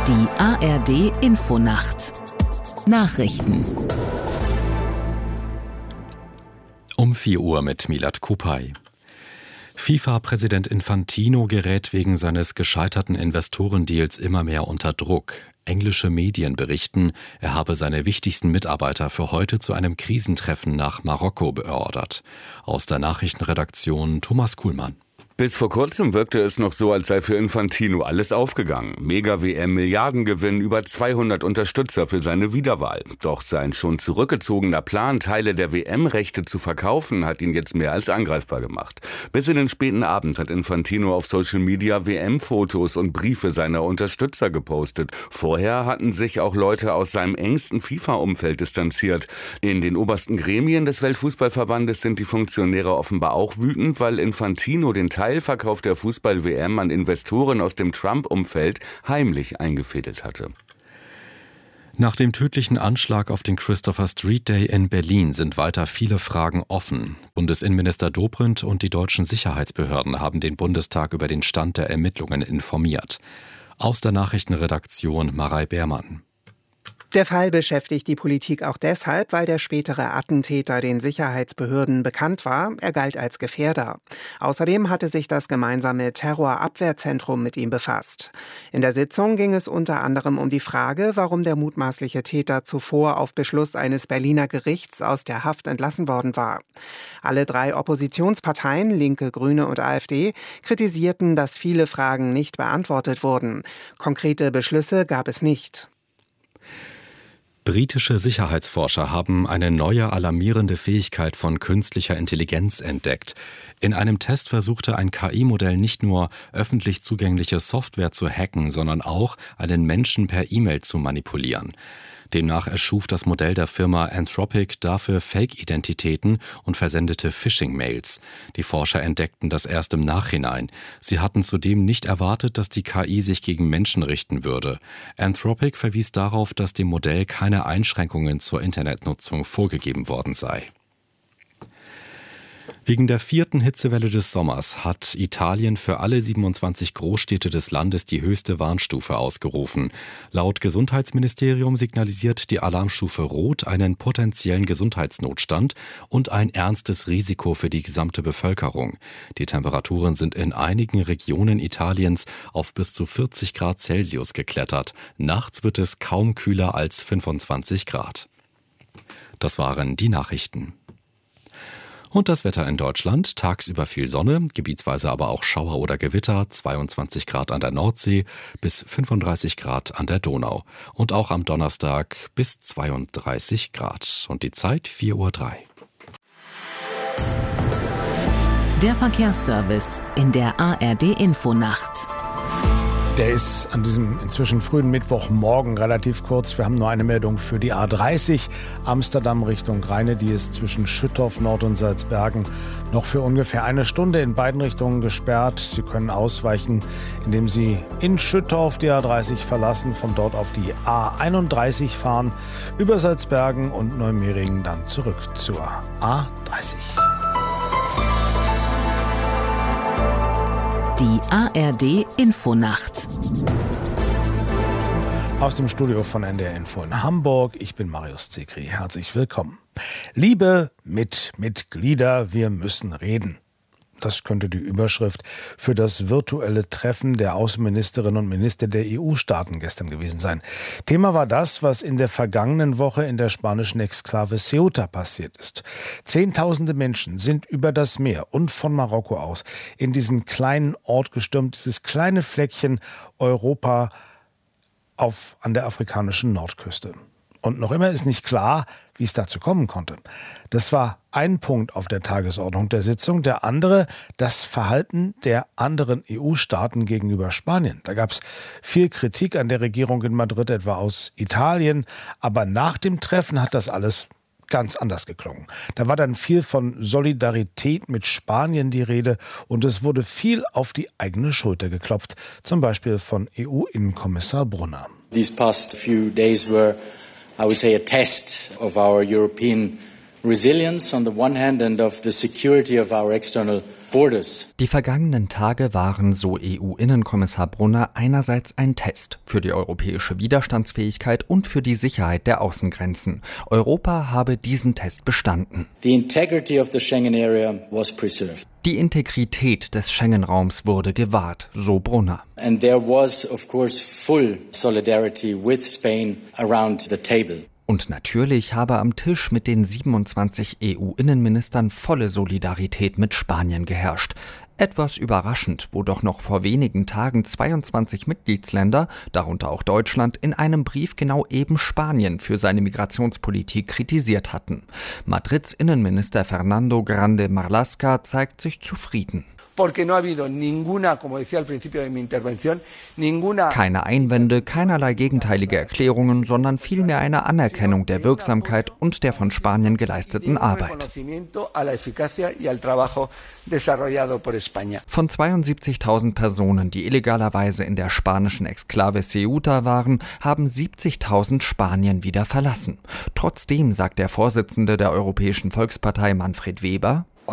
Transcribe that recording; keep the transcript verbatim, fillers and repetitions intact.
Die A R D Infonacht Nachrichten Um vier Uhr mit Milad Kupay. FIFA-Präsident Infantino gerät wegen seines gescheiterten Investorendeals immer mehr unter Druck. Englische Medien berichten, er habe seine wichtigsten Mitarbeiter für heute zu einem Krisentreffen nach Marokko beordert. Aus der Nachrichtenredaktion Thomas Kuhlmann. Bis vor kurzem wirkte es noch so, als sei für Infantino alles aufgegangen. Mega-W M, Milliardengewinn, über zweihundert Unterstützer für seine Wiederwahl. Doch sein schon zurückgezogener Plan, Teile der W M-Rechte zu verkaufen, hat ihn jetzt mehr als angreifbar gemacht. Bis in den späten Abend hat Infantino auf Social Media W M-Fotos und Briefe seiner Unterstützer gepostet. Vorher hatten sich auch Leute aus seinem engsten FIFA-Umfeld distanziert. In den obersten Gremien des Weltfußballverbandes sind die Funktionäre offenbar auch wütend, weil Infantino den Teilverkauf der Fußball-W M an Investoren aus dem Trump-Umfeld heimlich eingefädelt hatte. Nach dem tödlichen Anschlag auf den Christopher Street Day in Berlin sind weiter viele Fragen offen. Bundesinnenminister Dobrindt und die deutschen Sicherheitsbehörden haben den Bundestag über den Stand der Ermittlungen informiert. Aus der Nachrichtenredaktion Marei Beermann. Der Fall beschäftigt die Politik auch deshalb, weil der spätere Attentäter den Sicherheitsbehörden bekannt war. Er galt als Gefährder. Außerdem hatte sich das gemeinsame Terrorabwehrzentrum mit ihm befasst. In der Sitzung ging es unter anderem um die Frage, warum der mutmaßliche Täter zuvor auf Beschluss eines Berliner Gerichts aus der Haft entlassen worden war. Alle drei Oppositionsparteien, Linke, Grüne und AfD, kritisierten, dass viele Fragen nicht beantwortet wurden. Konkrete Beschlüsse gab es nicht. Britische Sicherheitsforscher haben eine neue alarmierende Fähigkeit von künstlicher Intelligenz entdeckt. In einem Test versuchte ein K I-Modell nicht nur öffentlich zugängliche Software zu hacken, sondern auch einen Menschen per E-Mail zu manipulieren. Demnach erschuf das Modell der Firma Anthropic dafür Fake-Identitäten und versendete Phishing-Mails. Die Forscher entdeckten das erst im Nachhinein. Sie hatten zudem nicht erwartet, dass die K I sich gegen Menschen richten würde. Anthropic verwies darauf, dass dem Modell keine Einschränkungen zur Internetnutzung vorgegeben worden sei. Wegen der vierten Hitzewelle des Sommers hat Italien für alle siebenundzwanzig Großstädte des Landes die höchste Warnstufe ausgerufen. Laut Gesundheitsministerium signalisiert die Alarmstufe Rot einen potenziellen Gesundheitsnotstand und ein ernstes Risiko für die gesamte Bevölkerung. Die Temperaturen sind in einigen Regionen Italiens auf bis zu vierzig Grad Celsius geklettert. Nachts wird es kaum kühler als fünfundzwanzig Grad. Das waren die Nachrichten. Und das Wetter in Deutschland, tagsüber viel Sonne, gebietsweise aber auch Schauer oder Gewitter, zweiundzwanzig Grad an der Nordsee bis fünfunddreißig Grad an der Donau. Und auch am Donnerstag bis zweiunddreißig Grad. Und die Zeit vier Uhr drei. Der Verkehrsservice in der A R D Infonacht. Der ist an diesem inzwischen frühen Mittwochmorgen relativ kurz. Wir haben nur eine Meldung für die A dreißig Amsterdam Richtung Rheine. Die ist zwischen Schüttorf Nord und Salzbergen noch für ungefähr eine Stunde in beiden Richtungen gesperrt. Sie können ausweichen, indem Sie in Schüttorf die A dreißig verlassen, von dort auf die A einunddreißig fahren, über Salzbergen und Neumeringen dann zurück zur A dreißig. Die A R D Infonacht. Aus dem Studio von N D R Info in Hamburg. Ich bin Marius Zekri. Herzlich willkommen. Liebe Mitmitglieder, wir müssen reden. Das könnte die Überschrift für das virtuelle Treffen der Außenministerinnen und Minister der E U-Staaten gestern gewesen sein. Thema war das, was in der vergangenen Woche in der spanischen Exklave Ceuta passiert ist. Zehntausende Menschen sind über das Meer und von Marokko aus in diesen kleinen Ort gestürmt, dieses kleine Fleckchen Europa auf, an der afrikanischen Nordküste. Und noch immer ist nicht klar, wie es dazu kommen konnte. Das war ein Punkt auf der Tagesordnung der Sitzung. Der andere, das Verhalten der anderen E U-Staaten gegenüber Spanien. Da gab es viel Kritik an der Regierung in Madrid, etwa aus Italien. Aber nach dem Treffen hat das alles ganz anders geklungen. Da war dann viel von Solidarität mit Spanien die Rede und es wurde viel auf die eigene Schulter geklopft. Zum Beispiel von E U-Innenkommissar Brunner. These past few days were, I would say, a test of our European resilience on the one hand and of the security of our external borders. Die vergangenen Tage waren, so E U-Innenkommissar Brunner, einerseits ein Test für die europäische Widerstandsfähigkeit und für die Sicherheit der Außengrenzen. Europa habe diesen Test bestanden. The integrity of the Schengen area was preserved. Die Integrität des Schengen-Raums wurde gewahrt, so Brunner. And there was, of course, full solidarity with Spain around the table. Und natürlich habe am Tisch mit den siebenundzwanzig E U-Innenministern volle Solidarität mit Spanien geherrscht. Etwas überraschend, wo doch noch vor wenigen Tagen zweiundzwanzig Mitgliedsländer, darunter auch Deutschland, in einem Brief genau eben Spanien für seine Migrationspolitik kritisiert hatten. Madrids Innenminister Fernando Grande Marlaska zeigt sich zufrieden. Keine Einwände, keinerlei gegenteilige Erklärungen, sondern vielmehr eine Anerkennung der Wirksamkeit und der von Spanien geleisteten Arbeit. Von zweiundsiebzigtausend Personen, die illegalerweise in der spanischen Exklave Ceuta waren, haben siebzigtausend Spanien wieder verlassen. Trotzdem sagt der Vorsitzende der Europäischen Volkspartei Manfred Weber: